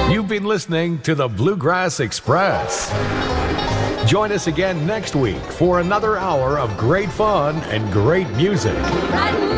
You've been listening to the Bluegrass Express. Join us again next week for another hour of great fun and great music.